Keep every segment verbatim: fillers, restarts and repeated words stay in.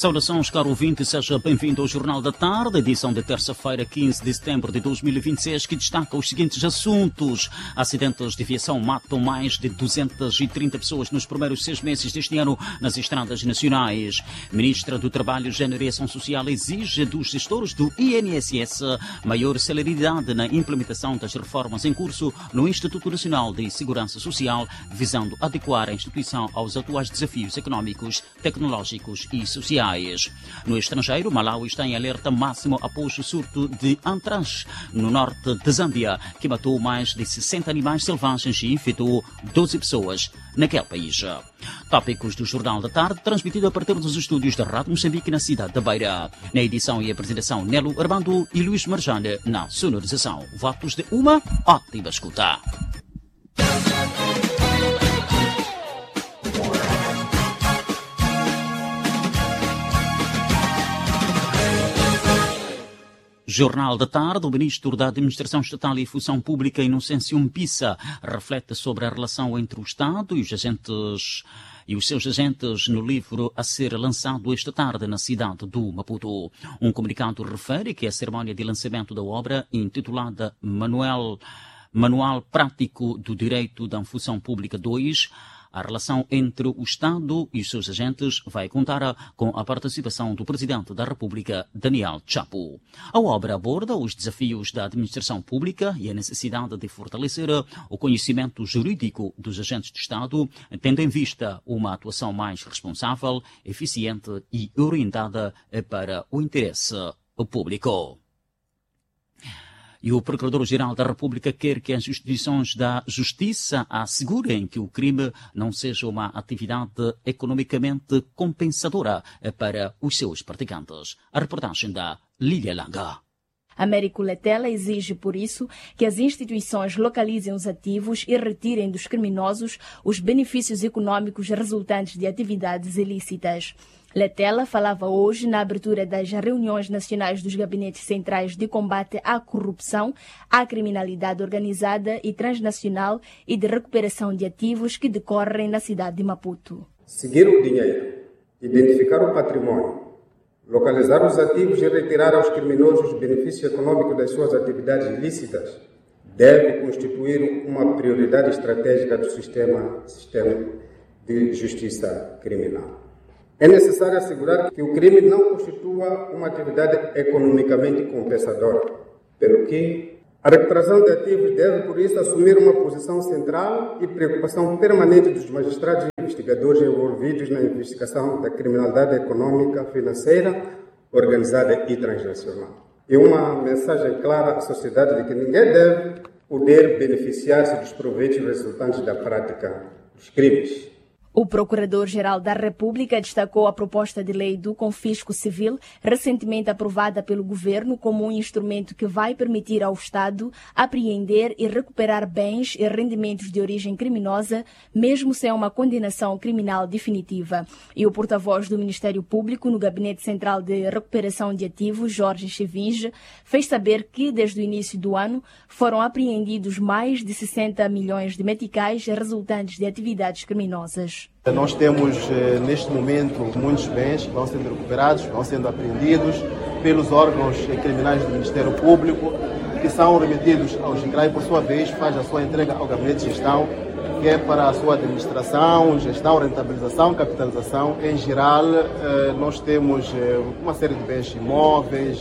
Saudações, caro ouvinte, seja bem-vindo ao Jornal da Tarde, edição de terça-feira, quinze de setembro de dois mil e vinte e seis, que destaca os seguintes assuntos. Acidentes de viação matam mais de duzentas e trinta pessoas nos primeiros seis meses deste ano nas estradas nacionais. Ministra do Trabalho, Gênero e Ação Social exige dos gestores do I N S S maior celeridade na implementação das reformas em curso no Instituto Nacional de Segurança Social, visando adequar a instituição aos atuais desafios económicos, tecnológicos e sociais. No estrangeiro, Malawi está em alerta máximo após o surto de antrax no norte de Zâmbia, que matou mais de sessenta animais selvagens e infectou doze pessoas naquele país. Tópicos do Jornal da Tarde, transmitido a partir dos estúdios da Rádio Moçambique na cidade da Beira. Na edição e apresentação, Nelo Armando e Luís Marjane na sonorização. Votos de uma ótima escuta. Jornal da Tarde, o Ministro da Administração Estatal e Função Pública, Inocêncio Mpissa, reflete sobre a relação entre o Estado e os agentes e os seus agentes no livro a ser lançado esta tarde na cidade do Maputo. Um comunicado refere que a cerimónia de lançamento da obra, intitulada Manual, Manual Prático do Direito da Função Pública dois, a relação entre o Estado e os seus agentes vai contar com a participação do Presidente da República, Daniel Chapo. A obra aborda os desafios da administração pública e a necessidade de fortalecer o conhecimento jurídico dos agentes de Estado, tendo em vista uma atuação mais responsável, eficiente e orientada para o interesse público. E o Procurador-Geral da República quer que as instituições da Justiça assegurem que o crime não seja uma atividade economicamente compensadora para os seus praticantes. A reportagem da Lília Langa. Américo Letela exige, por isso, que as instituições localizem os ativos e retirem dos criminosos os benefícios econômicos resultantes de atividades ilícitas. Letela falava hoje na abertura das reuniões nacionais dos gabinetes centrais de combate à corrupção, à criminalidade organizada e transnacional e de recuperação de ativos que decorrem na cidade de Maputo. Seguir o dinheiro, identificar o patrimônio, localizar os ativos e retirar aos criminosos os benefícios econômicos das suas atividades ilícitas deve constituir uma prioridade estratégica do sistema, sistema de justiça criminal. É necessário assegurar que o crime não constitua uma atividade economicamente compensadora, pelo que a recuperação de ativos deve, por isso, assumir uma posição central e preocupação permanente dos magistrados e investigadores envolvidos na investigação da criminalidade econômica, financeira, organizada e transnacional. E uma mensagem clara à sociedade de que ninguém deve poder beneficiar-se dos proveitos resultantes da prática dos crimes. O Procurador-Geral da República destacou a proposta de lei do confisco civil, recentemente aprovada pelo governo, como um instrumento que vai permitir ao Estado apreender e recuperar bens e rendimentos de origem criminosa, mesmo sem uma condenação criminal definitiva. E o porta-voz do Ministério Público no Gabinete Central de Recuperação de Ativos, Jorge Chevinge, fez saber que, desde o início do ano, foram apreendidos mais de sessenta milhões de meticais resultantes de atividades criminosas. Nós temos, neste momento, muitos bens que vão sendo recuperados, vão sendo apreendidos pelos órgãos criminais do Ministério Público, que são remetidos ao GICRAI, por sua vez, faz a sua entrega ao Gabinete de Gestão, que é para a sua administração, gestão, rentabilização, capitalização. Em geral, nós temos uma série de bens imóveis,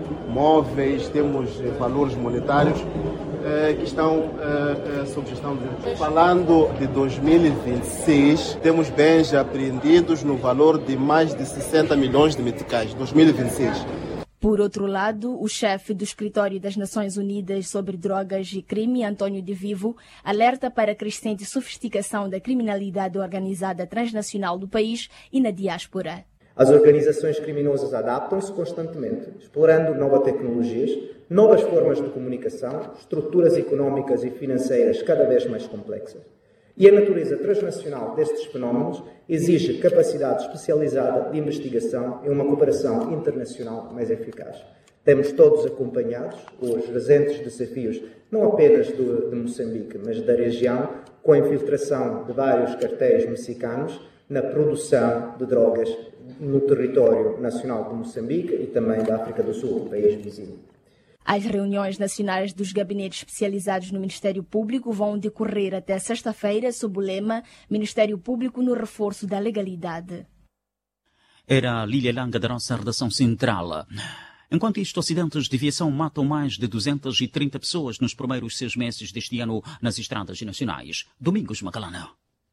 móveis, temos valores monetários que estão sob gestão de... Falando de dois mil e vinte e seis, temos bens apreendidos no valor de mais de sessenta milhões de meticais, dois mil e vinte e seis. Por outro lado, o chefe do Escritório das Nações Unidas sobre Drogas e Crime, Antônio de Vivo, alerta para a crescente sofisticação da criminalidade organizada transnacional do país e na diáspora. As organizações criminosas adaptam-se constantemente, explorando novas tecnologias, novas formas de comunicação, estruturas económicas e financeiras cada vez mais complexas. E a natureza transnacional destes fenómenos exige capacidade especializada de investigação e uma cooperação internacional mais eficaz. Temos todos acompanhado os recentes desafios, não apenas do, de Moçambique, mas da região, com a infiltração de vários cartéis mexicanos na produção de drogas no território nacional de Moçambique e também da África do Sul, país vizinho. As reuniões nacionais dos gabinetes especializados no Ministério Público vão decorrer até sexta-feira sob o lema Ministério Público no reforço da legalidade. Era a Lília Langa da nossa redação central. Enquanto isto, acidentes de viação matam mais de duzentas e trinta pessoas nos primeiros seis meses deste ano nas estradas nacionais. Domingos Macalana.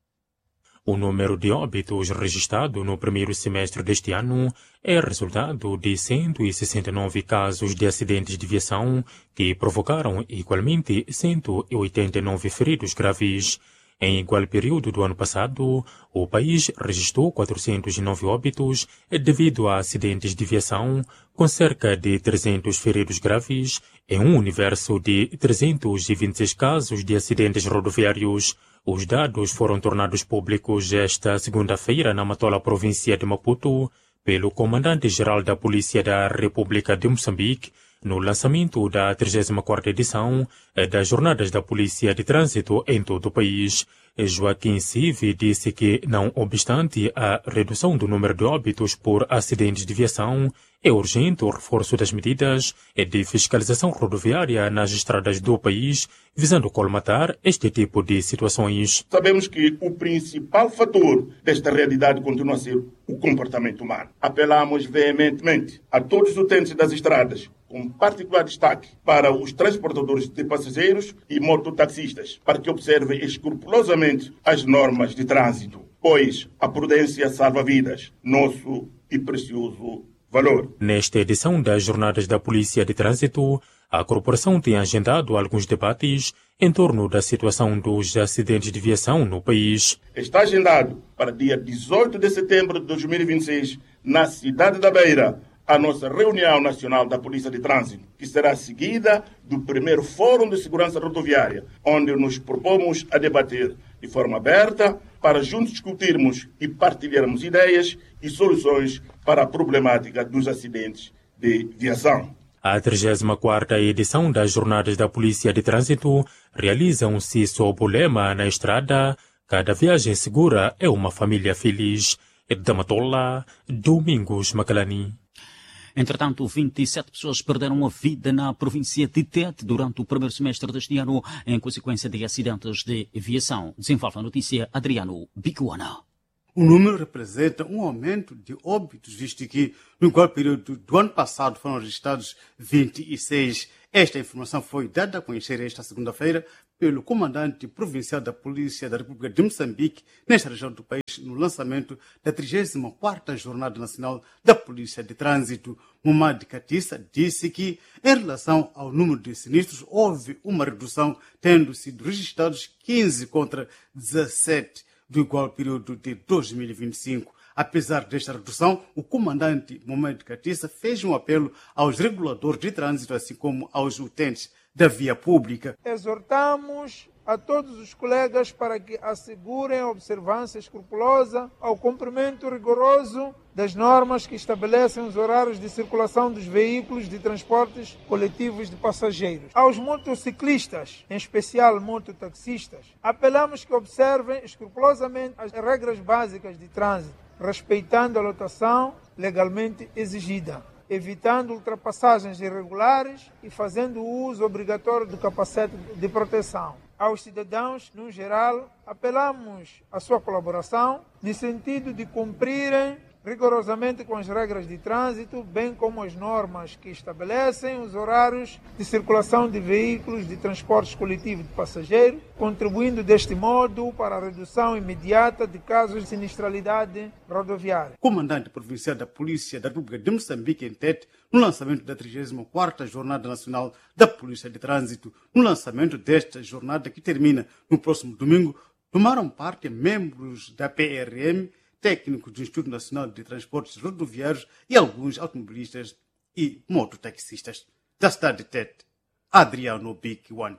O número de óbitos registrado no primeiro semestre deste ano é resultado de cento e sessenta e nove casos de acidentes de viação que provocaram igualmente cento e oitenta e nove feridos graves. Em igual período do ano passado, o país registrou quatrocentos e nove óbitos devido a acidentes de viação, com cerca de trezentos feridos graves, em um universo de trezentos e vinte e seis casos de acidentes rodoviários. Os dados foram tornados públicos esta segunda-feira na Matola, província de Maputo, pelo comandante-geral da Polícia da República de Moçambique, no lançamento da trigésima quarta edição das Jornadas da Polícia de Trânsito em todo o país. Joaquim Sive disse que, não obstante a redução do número de óbitos por acidentes de viação, é urgente o reforço das medidas de fiscalização rodoviária nas estradas do país, visando colmatar este tipo de situações. Sabemos que o principal fator desta realidade continua a ser o comportamento humano. Apelamos veementemente a todos os utentes das estradas, com particular destaque para os transportadores de passageiros e mototaxistas, para que observem escrupulosamente as normas de trânsito, pois a prudência salva vidas, nosso e precioso valor. Nesta edição das Jornadas da Polícia de Trânsito, a corporação tem agendado alguns debates em torno da situação dos acidentes de viação no país. Está agendado para dia dezoito de setembro de dois mil e vinte e seis, na cidade da Beira, a nossa reunião nacional da Polícia de Trânsito, que será seguida do primeiro Fórum de Segurança Rodoviária, onde nos propomos a debater de forma aberta para juntos discutirmos e partilharmos ideias e soluções para a problemática dos acidentes de viação. A trigésima quarta edição das Jornadas da Polícia de Trânsito realizam-se sob o lema na estrada: cada viagem segura é uma família feliz. Da Matola, Domingos Macalani. Entretanto, vinte e sete pessoas perderam a vida na província de Tete durante o primeiro semestre deste ano em consequência de acidentes de viação. Desenvolve a notícia Adriano Bicuana. O número representa um aumento de óbitos, visto que no igual período do ano passado foram registrados vinte e seis. Esta informação foi dada a conhecer esta segunda-feira pelo comandante provincial da Polícia da República de Moçambique, nesta região do país, no lançamento da trigésima quarta Jornada Nacional da Polícia de Trânsito. Mumad Katissa disse que, em relação ao número de sinistros, houve uma redução, tendo sido registrados quinze contra dezassete do igual período de dois mil e vinte e cinco. Apesar desta redução, o comandante Mumad Katissa fez um apelo aos reguladores de trânsito, assim como aos utentes da via pública. Exortamos a todos os colegas para que assegurem a observância escrupulosa ao cumprimento rigoroso das normas que estabelecem os horários de circulação dos veículos de transportes coletivos de passageiros. Aos motociclistas, em especial mototaxistas, apelamos que observem escrupulosamente as regras básicas de trânsito, respeitando a lotação legalmente exigida, evitando ultrapassagens irregulares e fazendo o uso obrigatório do capacete de proteção. Aos cidadãos, no geral, apelamos à sua colaboração no sentido de cumprirem rigorosamente com as regras de trânsito, bem como as normas que estabelecem os horários de circulação de veículos de transportes coletivos de passageiros, contribuindo deste modo para a redução imediata de casos de sinistralidade rodoviária. Comandante provincial da Polícia da República de Moçambique, em Tete, no lançamento da trigésima quarta Jornada Nacional da Polícia de Trânsito. No lançamento desta jornada, que termina no próximo domingo, tomaram parte membros da P R M, técnicos do Instituto Nacional de Transportes Rodoviários e alguns automobilistas e mototaxistas. Da cidade de Tete, Adriano Big One.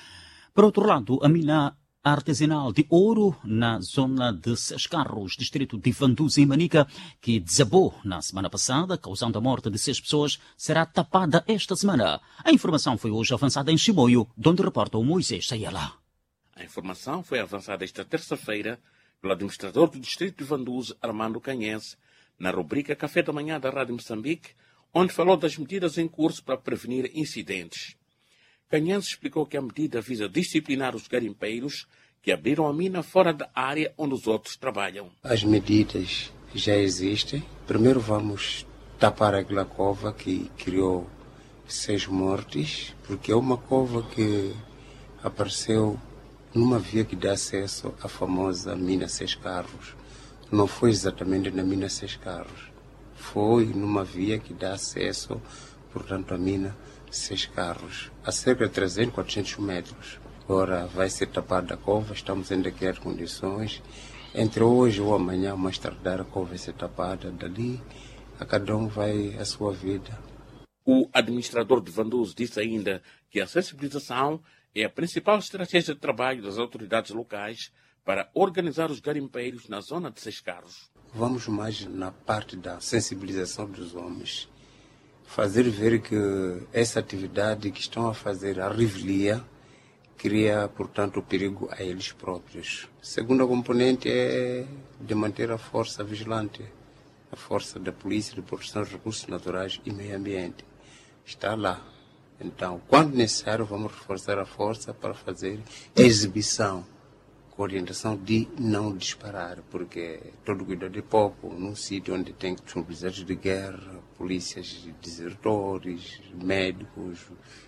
Por outro lado, a mina artesanal de ouro na zona de Seis Carros, distrito de Vanduza, em Manica, que desabou na semana passada, causando a morte de seis pessoas, será tapada esta semana. A informação foi hoje avançada em Chimoio, onde reporta o Moisés Sayala. A informação foi avançada esta terça-feira pelo administrador do distrito de Vanduza, Armando Canhense, na rubrica Café da Manhã da Rádio Moçambique, onde falou das medidas em curso para prevenir incidentes. Canhense explicou que a medida visa disciplinar os garimpeiros que abriram a mina fora da área onde os outros trabalham. As medidas já existem. Primeiro vamos tapar aquela cova que criou seis mortes, porque é uma cova que apareceu numa via que dá acesso à famosa mina Seis Carros. Não foi exatamente na mina Seis Carros, foi numa via que dá acesso, portanto, à mina Seis Carros, a cerca de trezentos, quatrocentos metros. Agora vai ser tapada a cova, estamos ainda a criar condições. Entre hoje ou amanhã, mais tardar, a cova vai ser tapada. Dali, a cada um vai a sua vida. O administrador de Vanduzo disse ainda que a sensibilização é a principal estratégia de trabalho das autoridades locais para organizar os garimpeiros na zona de Seis Carros. Vamos mais na parte da sensibilização dos homens. Fazer ver que essa atividade que estão a fazer, a revelia, cria, portanto, o perigo a eles próprios. A segunda componente é de manter a força vigilante, a força da Polícia de Proteção de Recursos Naturais e Meio Ambiente. Está lá. Então, quando necessário, vamos reforçar a força para fazer exibição, com orientação de não disparar, porque todo cuidado é pouco. Num sítio onde tem disponibilidades de guerra, polícias desertores, médicos,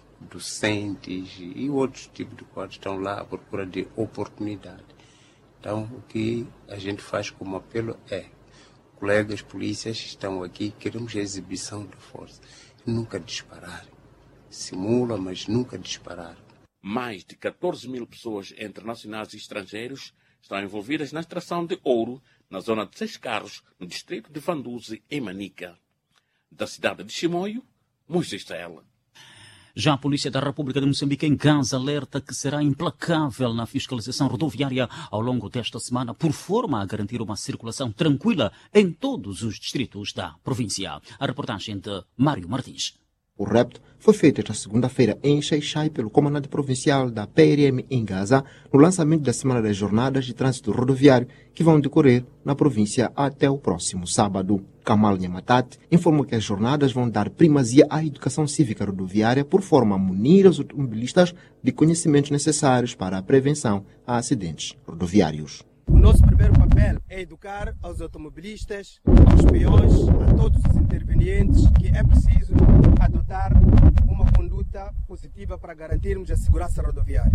docentes e outros tipos de quadros estão lá à procura de oportunidade. Então, o que a gente faz como apelo é: colegas polícias estão aqui, queremos a exibição de força. Nunca disparar. Simula, mas nunca disparar. Mais de catorze mil pessoas, entre nacionais e estrangeiros, estão envolvidas na extração de ouro na zona de Seis Carros, no distrito de Vanduze, em Manica. Da cidade de Chimoio, Moisés Saela. Já a Polícia da República de Moçambique em Gaza alerta que será implacável na fiscalização rodoviária ao longo desta semana, por forma a garantir uma circulação tranquila em todos os distritos da província. A reportagem de Mário Martins. O repto foi feito esta segunda-feira em Xai-Xai pelo comandante provincial da P R M em Gaza, no lançamento da Semana das Jornadas de Trânsito Rodoviário, que vão decorrer na província até o próximo sábado. Kamal Nyamatat informou que as jornadas vão dar primazia à educação cívica rodoviária por forma a munir os automobilistas de conhecimentos necessários para a prevenção a acidentes rodoviários. O nosso primeiro papel é educar aos automobilistas, aos peões, a todos os intervenientes que é preciso adotar uma conduta positiva para garantirmos a segurança rodoviária.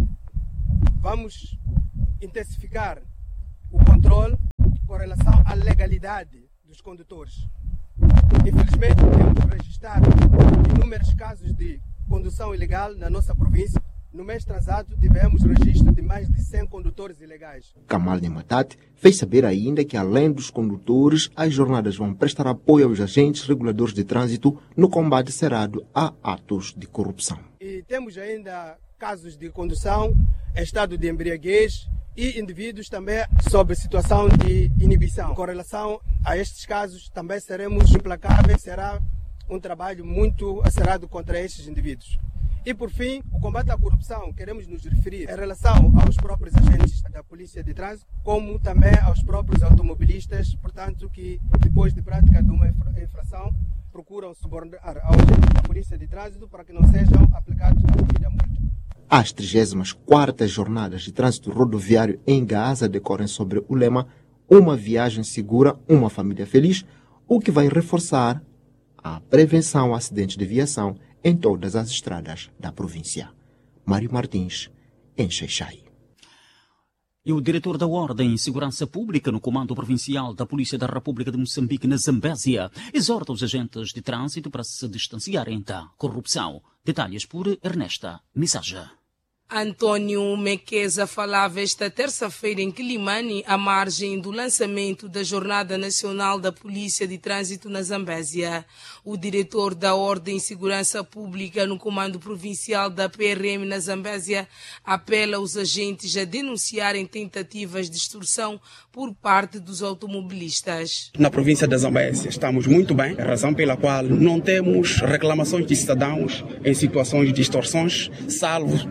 Vamos intensificar o controle com relação à legalidade dos condutores. Infelizmente, temos registrado inúmeros casos de condução ilegal na nossa província. No mês atrasado, tivemos registro de mais de cem condutores ilegais. Kamal Nyamatat fez saber ainda que, além dos condutores, as jornadas vão prestar apoio aos agentes reguladores de trânsito no combate cerrado a atos de corrupção. E temos ainda casos de condução, estado de embriaguez e indivíduos também sob situação de inibição. Com relação a estes casos, também seremos implacáveis, será um trabalho muito acerado contra estes indivíduos. E, por fim, o combate à corrupção, queremos nos referir em relação aos próprios agentes da Polícia de Trânsito, como também aos próprios automobilistas, portanto, que depois de prática de uma infração, procuram subornar aos agentes da Polícia de Trânsito para que não sejam aplicados a devida multa. As trigésimas quartas jornadas de trânsito rodoviário em Gaza decorrem sobre o lema Uma viagem segura, uma família feliz, o que vai reforçar a prevenção a acidentes de viação em todas as estradas da província. Mário Martins, em Xai-Xai. E o diretor da Ordem e Segurança Pública no Comando Provincial da Polícia da República de Moçambique, na Zambésia, exorta os agentes de trânsito para se distanciarem da corrupção. Detalhes por Ernesta Missaja. Antônio Mequeza falava esta terça-feira em Quilimane, à margem do lançamento da Jornada Nacional da Polícia de Trânsito na Zambésia. O diretor da Ordem e Segurança Pública no Comando Provincial da P R M na Zambésia apela aos agentes a denunciarem tentativas de extorsão por parte dos automobilistas. Na província da Zambésia estamos muito bem, razão pela qual não temos reclamações de cidadãos em situações de extorsões, salvo talvez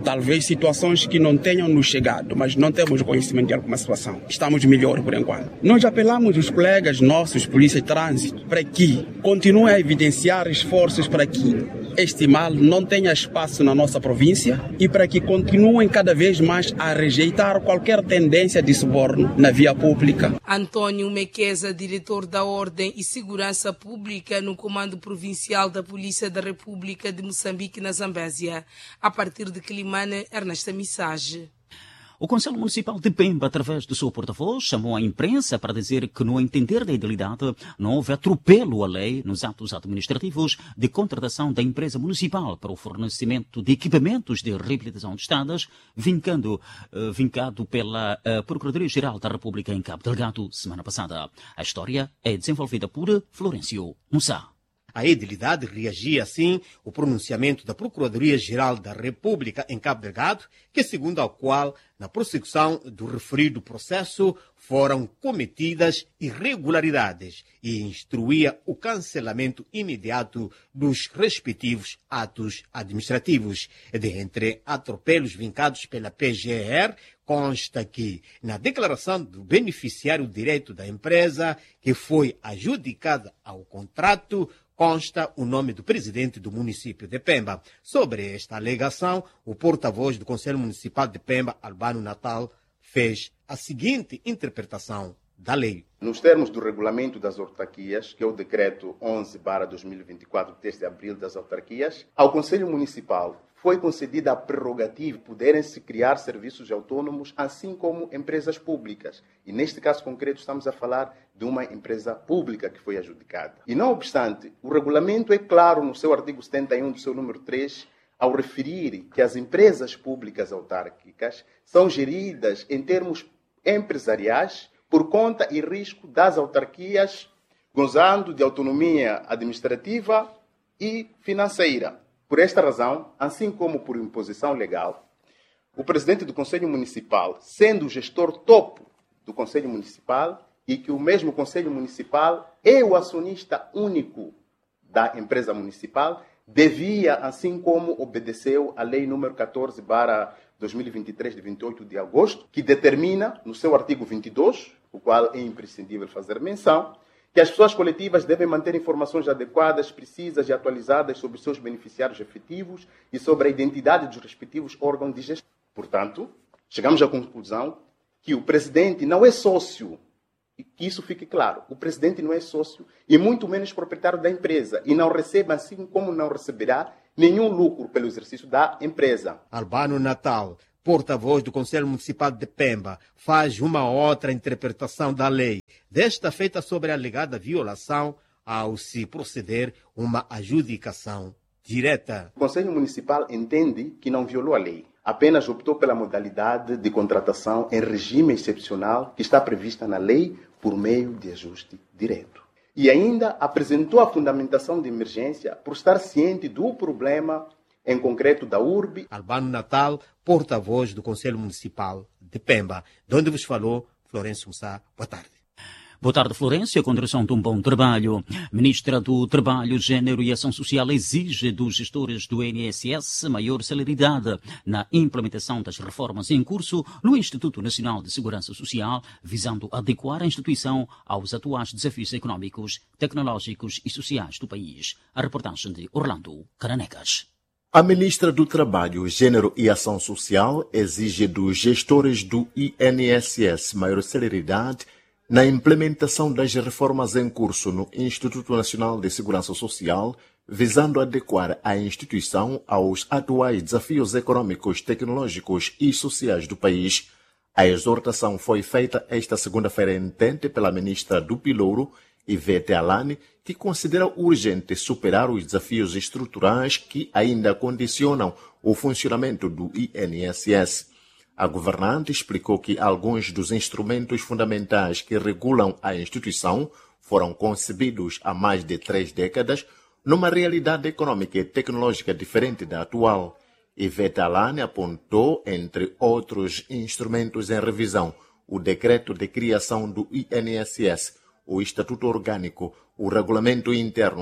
situações que não tenham nos chegado, mas não temos conhecimento de alguma situação. Estamos melhor por enquanto. Nós apelamos os colegas nossos, Polícia de Trânsito, para que continuem a evidenciar esforços para que este mal não tenha espaço na nossa província e para que continuem cada vez mais a rejeitar qualquer tendência de suborno na via pública. Antônio Mequeza, diretor da Ordem e Segurança Pública no Comando Provincial da Polícia da República de Moçambique, na Zambésia. A partir de Quilimane, Ernesta Missage. O Conselho Municipal de Pemba, através do seu porta-voz, chamou a imprensa para dizer que, no entender da idealidade, não houve atropelo à lei nos atos administrativos de contratação da empresa municipal para o fornecimento de equipamentos de reabilitação de estradas, vincando, uh, vincado pela uh, Procuradoria-Geral da República em Cabo Delgado, semana passada. A história é desenvolvida por Florencio Moussa. A edilidade reagia assim ao pronunciamento da Procuradoria-Geral da República em Cabo Delgado, que segundo a qual, na prossecução do referido processo, foram cometidas irregularidades e instruía o cancelamento imediato dos respectivos atos administrativos. Dentre atropelos vincados pela P G R, consta que, na declaração do beneficiário direto da empresa, que foi adjudicada ao contrato, consta o nome do presidente do município de Pemba. Sobre esta alegação, o porta-voz do Conselho Municipal de Pemba, Albano Natal, fez a seguinte interpretação da lei. Nos termos do regulamento das autarquias, que é o decreto onze barra dois mil e vinte e quatro, três de abril das autarquias, ao Conselho Municipal foi concedida a prerrogativa de poderem-se criar serviços autônomos, assim como empresas públicas. E neste caso concreto estamos a falar de uma empresa pública que foi adjudicada. E não obstante, o regulamento é claro no seu artigo setenta e um, do seu número três, ao referir que as empresas públicas autárquicas são geridas em termos empresariais por conta e risco das autarquias, gozando de autonomia administrativa e financeira. Por esta razão, assim como por imposição legal, o presidente do Conselho Municipal, sendo o gestor topo do Conselho Municipal, e que o mesmo Conselho Municipal é o acionista único da empresa municipal, devia, assim como obedeceu a Lei número catorze barra dois mil e vinte e três, de vinte e oito de agosto, que determina, no seu artigo vinte e dois, o qual é imprescindível fazer menção, que as pessoas coletivas devem manter informações adequadas, precisas e atualizadas sobre os seus beneficiários efetivos e sobre a identidade dos respectivos órgãos de gestão. Portanto, chegamos à conclusão que o presidente não é sócio, e que isso fique claro, o presidente não é sócio e muito menos proprietário da empresa e não recebe, assim como não receberá, nenhum lucro pelo exercício da empresa. Albano Natal, porta-voz do Conselho Municipal de Pemba, faz uma outra interpretação da lei, desta feita sobre a alegada violação ao se proceder uma adjudicação direta. O Conselho Municipal entende que não violou a lei, apenas optou pela modalidade de contratação em regime excepcional que está prevista na lei por meio de ajuste direto. E ainda apresentou a fundamentação de emergência por estar ciente do problema em concreto da U R B. Albano Natal, porta-voz do Conselho Municipal de Pemba, de onde vos falou Florencio Moussa. Boa tarde. Boa tarde, Florência. Com direção de um bom trabalho. Ministra do Trabalho, Gênero e Ação Social exige dos gestores do I N S S maior celeridade na implementação das reformas em curso no Instituto Nacional de Segurança Social, visando adequar a instituição aos atuais desafios económicos, tecnológicos e sociais do país. A reportagem de Orlando Caranecas. A ministra do Trabalho, Gênero e Ação Social exige dos gestores do I N S S maior celeridade na implementação das reformas em curso no Instituto Nacional de Segurança Social, visando adequar a instituição aos atuais desafios econômicos, tecnológicos e sociais do país. A exortação foi feita esta segunda-feira em Tente pela ministra do Pilouro, Ivete Alane, que considera urgente superar os desafios estruturais que ainda condicionam o funcionamento do I N S S. A governante explicou que alguns dos instrumentos fundamentais que regulam a instituição foram concebidos há mais de três décadas numa realidade econômica e tecnológica diferente da atual. Ivete Alane apontou, entre outros instrumentos em revisão, o decreto de criação do I N S S, o Estatuto Orgânico, o Regulamento Interno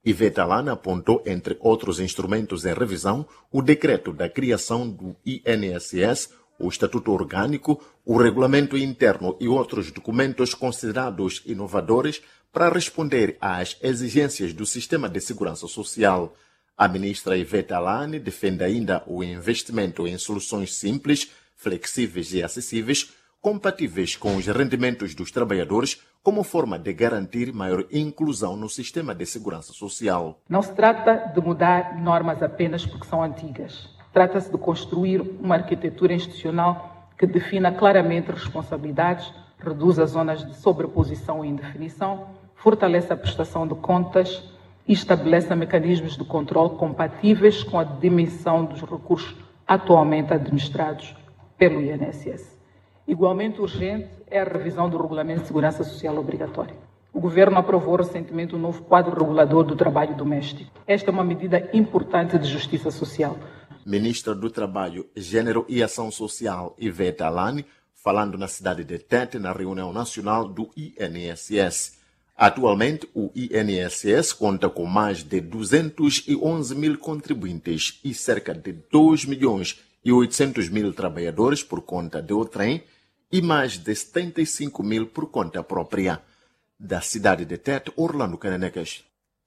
Iveta Lana apontou, entre outros instrumentos em revisão, o decreto da criação do I N S S, o Estatuto Orgânico, o Regulamento Interno e outros documentos considerados inovadores para responder às exigências do Sistema de Segurança Social. A ministra Iveta Lana defende ainda o investimento em soluções simples, flexíveis e acessíveis, compatíveis com os rendimentos dos trabalhadores, como forma de garantir maior inclusão no sistema de segurança social. Não se trata de mudar normas apenas porque são antigas. Trata-se de construir uma arquitetura institucional que defina claramente responsabilidades, reduza zonas de sobreposição e indefinição, fortaleça a prestação de contas e estabeleça mecanismos de controle compatíveis com a dimensão dos recursos atualmente administrados pelo I N S S. Igualmente urgente é a revisão do Regulamento de Segurança Social Obrigatório. O Governo aprovou recentemente o novo quadro regulador do trabalho doméstico. Esta é uma medida importante de justiça social. Ministra do Trabalho, Gênero e Ação Social, Iveta Lana, falando na cidade de Tete, na reunião nacional do I N S S. Atualmente, o I N S S conta com mais de duzentos e onze mil contribuintes e cerca de dois milhões e oitocentos mil trabalhadores por conta de outrem e mais de setenta e cinco mil por conta própria. Da cidade de Tete, Orlando Cananecas.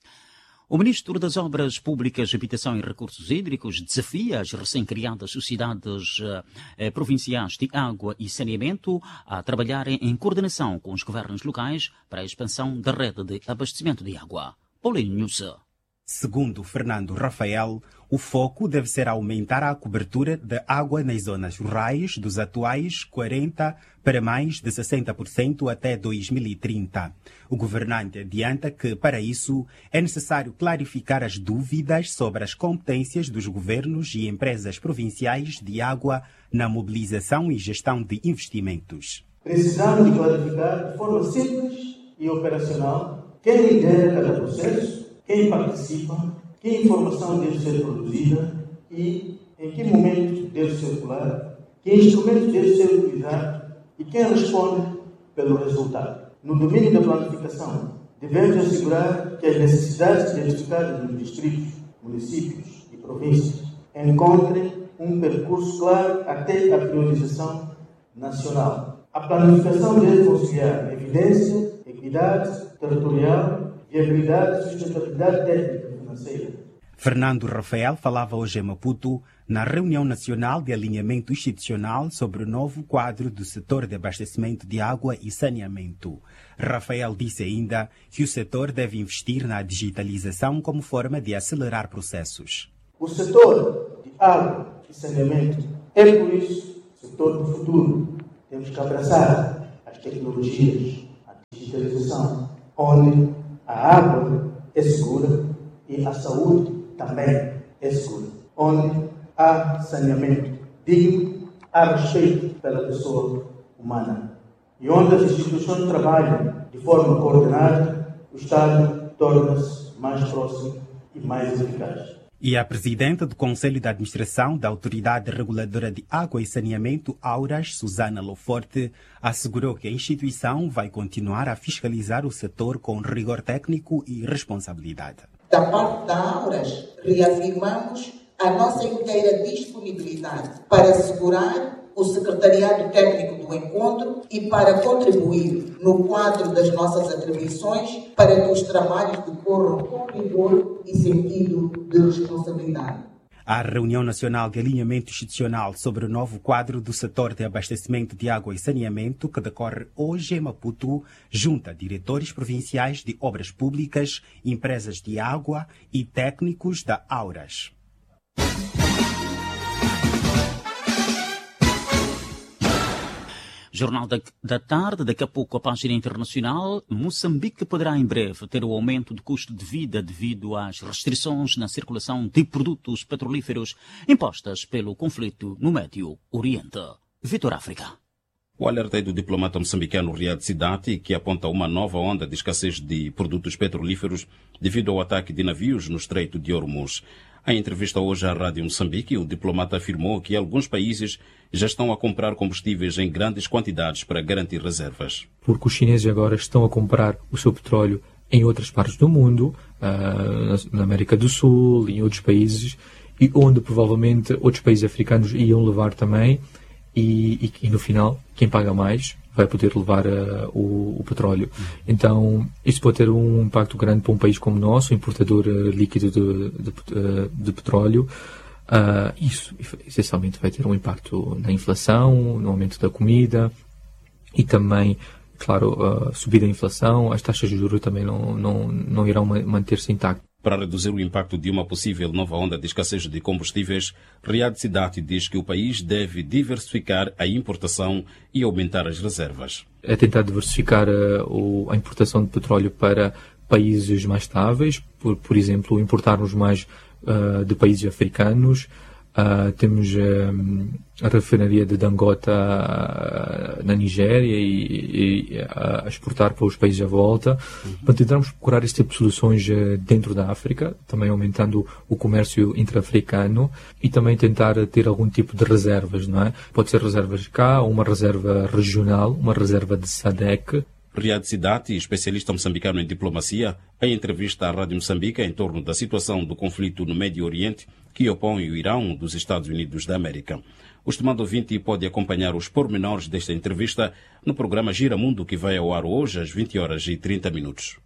O Ministro das Obras Públicas, Habitação e Recursos Hídricos desafia as recém-criadas sociedades eh, provinciais de água e saneamento a trabalharem em coordenação com os governos locais para a expansão da rede de abastecimento de água. Paulinho Nussa. Segundo Fernando Rafael, o foco deve ser aumentar a cobertura de água nas zonas rurais dos atuais quarenta por cento para mais de sessenta por cento até dois mil e trinta. O governante adianta que, para isso, é necessário clarificar as dúvidas sobre as competências dos governos e empresas provinciais de água na mobilização e gestão de investimentos. Precisamos de clarificar de forma simples e operacional quem lidera cada processo, quem participa, que informação deve ser produzida e em que momento deve circular, que instrumentos deve ser utilizado e quem responde pelo resultado. No domínio da planificação, devemos assegurar que as necessidades identificadas nos distritos, municípios e províncias encontrem um percurso claro até a priorização nacional. A planificação deve conciliar evidência, equidade territorial, viabilidade e sustentabilidade técnica e financeira. Fernando Rafael falava hoje em Maputo na reunião nacional de alinhamento institucional sobre o novo quadro do setor de abastecimento de água e saneamento. Rafael disse ainda que o setor deve investir na digitalização como forma de acelerar processos. O setor de água e saneamento é, por isso, o setor do futuro. Temos que abraçar as tecnologias, a digitalização, onde a água é segura e a saúde também é segura. Onde há saneamento digno, há respeito pela pessoa humana. E onde as instituições trabalham de forma coordenada, o Estado torna-se mais próximo e mais eficaz. E a presidenta do Conselho de Administração da Autoridade Reguladora de Água e Saneamento, Auras, Susana Loforte, assegurou que a instituição vai continuar a fiscalizar o setor com rigor técnico e responsabilidade. Da parte da Auras, reafirmamos a nossa inteira disponibilidade para assegurar o secretariado técnico do encontro e para contribuir no quadro das nossas atribuições para que os trabalhos decorram com rigor e sentido de responsabilidade. A reunião nacional de alinhamento institucional sobre o novo quadro do setor de abastecimento de água e saneamento, que decorre hoje em Maputo, junta diretores provinciais de obras públicas, empresas de água e técnicos da Auras. Jornal da, da Tarde, daqui a pouco a página internacional. Moçambique poderá em breve ter o aumento de custo de vida devido às restrições na circulação de produtos petrolíferos impostas pelo conflito no Médio Oriente. Vitor África. O alerta é do diplomata moçambicano Riad Sidati, que aponta uma nova onda de escassez de produtos petrolíferos devido ao ataque de navios no Estreito de Hormuz. Em entrevista hoje à Rádio Moçambique, o diplomata afirmou que alguns países já estão a comprar combustíveis em grandes quantidades para garantir reservas. Porque os chineses agora estão a comprar o seu petróleo em outras partes do mundo, uh, na América do Sul, em outros países, e onde provavelmente outros países africanos iam levar também, e, e, e no final, quem paga mais vai poder levar uh, o, o petróleo. Então, isso pode ter um impacto grande para um país como o nosso, importador uh, líquido de, de, de, de petróleo. Uh, isso, essencialmente, vai ter um impacto na inflação, no aumento da comida e também, claro, a uh, subida da inflação. As taxas de juros também não, não, não irão manter-se intactas. Para reduzir o impacto de uma possível nova onda de escassez de combustíveis, Riad Sidat diz que o país deve diversificar a importação e aumentar as reservas. É tentar diversificar uh, o, a importação de petróleo para países mais estáveis, por, por exemplo, importarmos mais uh, de países africanos. Uh, temos uh, a refinaria de Dangote uh, na Nigéria e, e uh, a exportar para os países à volta. Uhum. Para tentarmos procurar esse tipo de soluções uh, dentro da África, também aumentando o comércio intra-africano e também tentar ter algum tipo de reservas, não é? Pode ser reservas cá, uma reserva regional, uma reserva de SADC. Riad Sidat, especialista moçambicano em diplomacia, em entrevista à Rádio Moçambique em torno da situação do conflito no Médio Oriente que opõe o Irão dos Estados Unidos da América. O estimado ouvinte pode acompanhar os pormenores desta entrevista no programa Gira Mundo, que vai ao ar hoje às vinte horas e trinta minutos.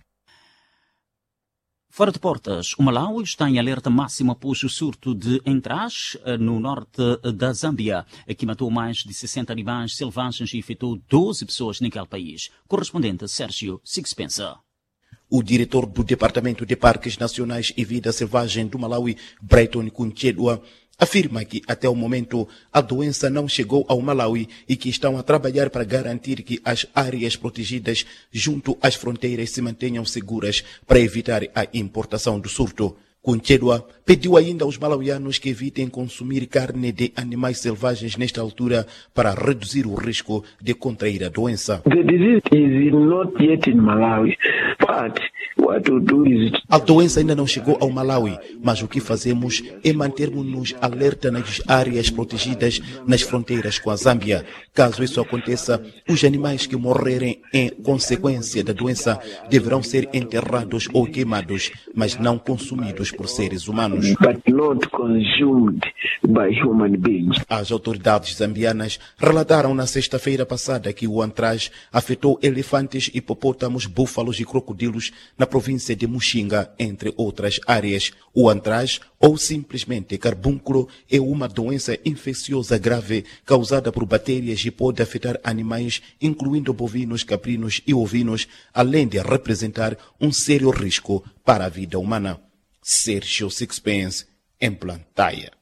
Fora de portas, o Malawi está em alerta máxima após o surto de Entras, no norte da Zâmbia, que matou mais de sessenta animais selvagens e afetou doze pessoas naquele país. Correspondente Sérgio Sixpensa. O diretor do Departamento de Parques Nacionais e Vida Selvagem do Malawi, Brighton Kunchedwa, afirma que até o momento a doença não chegou ao Malawi e que estão a trabalhar para garantir que as áreas protegidas junto às fronteiras se mantenham seguras para evitar a importação do surto. Kunchedwa pediu ainda aos malawianos que evitem consumir carne de animais selvagens nesta altura para reduzir o risco de contrair a doença. The disease is not yet in Malawi, but what to do is... A doença ainda não chegou ao Malawi, mas o que fazemos é mantermos-nos alerta nas áreas protegidas nas fronteiras com a Zâmbia. Caso isso aconteça, os animais que morrerem em consequência da doença deverão ser enterrados ou queimados, mas não consumidos por seres humanos. But not consumed by human beings. As autoridades zambianas relataram na sexta-feira passada que o Antraz afetou elefantes, hipopótamos, búfalos e crocodilos na província de Muxinga, entre outras áreas. O Antraz, ou simplesmente carbúnculo, é uma doença infecciosa grave causada por bactérias e pode afetar animais, incluindo bovinos, caprinos e ovinos, além de representar um sério risco para a vida humana. Sérgio Sixpence, em Plantaia.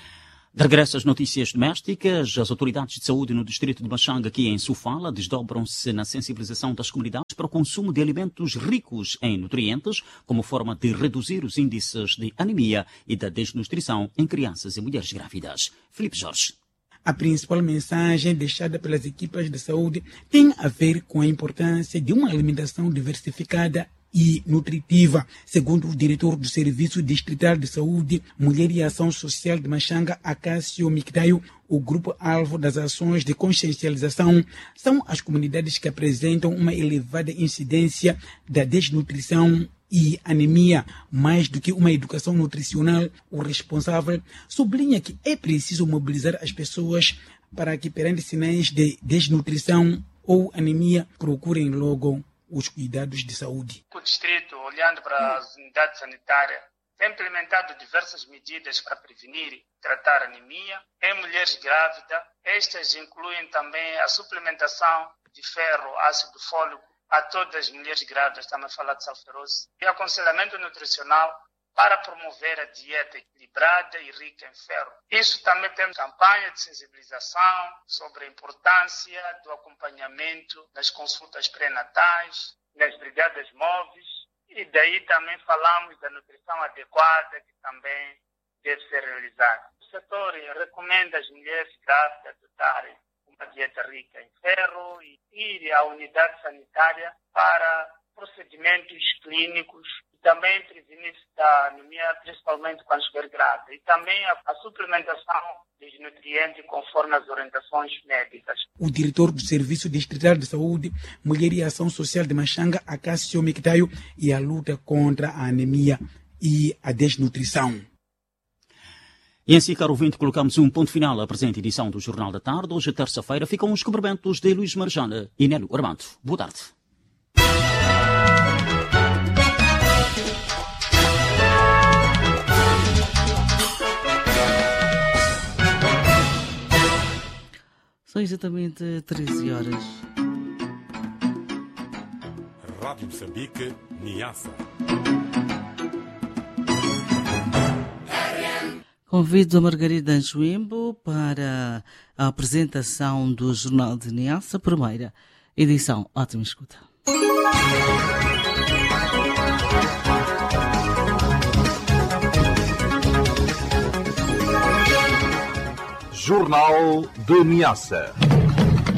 De regresso às notícias domésticas, as autoridades de saúde no distrito de Machanga, aqui em Sofala, desdobram-se na sensibilização das comunidades para o consumo de alimentos ricos em nutrientes, como forma de reduzir os índices de anemia e da desnutrição em crianças e mulheres grávidas. Filipe Jorge. A principal mensagem deixada pelas equipas de saúde tem a ver com a importância de uma alimentação diversificada e nutritiva. Segundo o diretor do Serviço Distrital de Saúde, Mulher e Ação Social de Machanga, Acácio Micdaio, o grupo-alvo das ações de consciencialização são as comunidades que apresentam uma elevada incidência da desnutrição e anemia. Mais do que uma educação nutricional, o responsável sublinha que é preciso mobilizar as pessoas para que, perante sinais de desnutrição ou anemia, procurem logo os cuidados de saúde. O distrito, olhando para as unidades sanitárias, tem implementado diversas medidas para prevenir e tratar anemia em mulheres grávidas. Estas incluem também a suplementação de ferro, ácido fólico a todas as mulheres grávidas, também falar de salferose, e aconselhamento nutricional para promover a dieta equilibrada e rica em ferro. Isso também tem campanha de sensibilização sobre a importância do acompanhamento nas consultas pré-natais, nas brigadas móveis, e daí também falamos da nutrição adequada, que também deve ser realizada. O setor recomenda às mulheres grávidas adotarem uma dieta rica em ferro e ir à unidade sanitária para procedimentos clínicos e também prevenir início da anemia, principalmente quando estiver grávida, e também a, a suplementação dos nutrientes conforme as orientações médicas. O diretor do Serviço Distrital de Saúde, Mulher e Ação Social de Machanga, Acácio Mictaio, e a luta contra a anemia e a desnutrição. E assim, caro ouvinte, colocamos um ponto final à presente edição do Jornal da Tarde. Hoje, terça-feira, ficam os cumprimentos de Luís Marjana e Nélio Armando. Boa tarde. São exatamente treze horas. Rádio Moçambique, Niassa. Convido a Margarida Anjoembo para a apresentação do Jornal de Niassa, primeira edição. Ótima escuta. Jornal de Niassa.